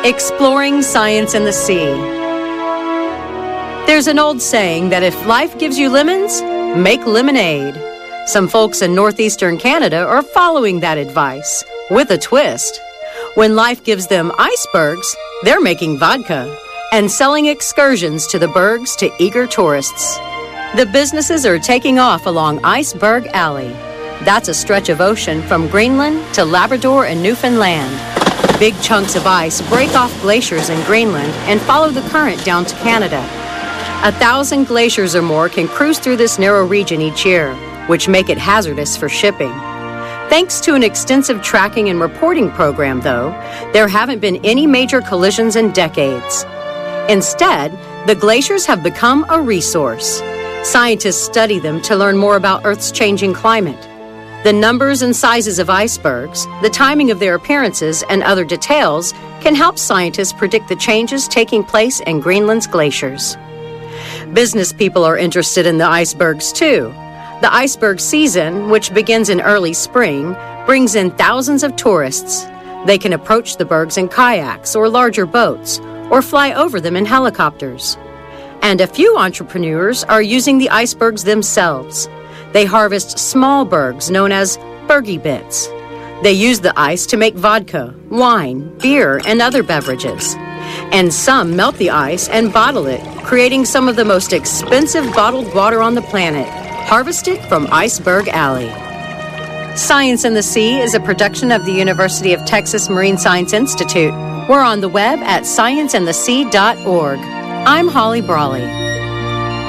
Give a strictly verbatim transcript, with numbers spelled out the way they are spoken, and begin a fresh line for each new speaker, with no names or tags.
Exploring Science in the Sea. There's an old saying that if life gives you lemons, make lemonade. Some folks in northeastern Canada are following that advice, with a twist. When life gives them icebergs, they're making vodka and selling excursions to the bergs to eager tourists. The businesses are taking off along Iceberg Alley. That's a stretch of ocean from Greenland to Labrador and Newfoundland. Big chunks of ice break off glaciers in Greenland and follow the current down to Canada. A thousand glaciers or more can cruise through this narrow region each year, which make it hazardous for shipping. Thanks to an extensive tracking and reporting program, though, there haven't been any major collisions in decades. Instead, the glaciers have become a resource. Scientists study them to learn more about Earth's changing climate. The numbers and sizes of icebergs, the timing of their appearances, and other details can help scientists predict the changes taking place in Greenland's glaciers. Business people are interested in the icebergs, too. The iceberg season, which begins in early spring, brings in thousands of tourists. They can approach the bergs in kayaks or larger boats, or fly over them in helicopters. And a few entrepreneurs are using the icebergs themselves. They harvest small bergs known as bergy bits. They use the ice to make vodka, wine, beer, and other beverages. And some melt the ice and bottle it, creating some of the most expensive bottled water on the planet, harvested from Iceberg Alley. Science in the Sea is a production of the University of Texas Marine Science Institute. We're on the web at science in the sea dot org. I'm Holly Brawley.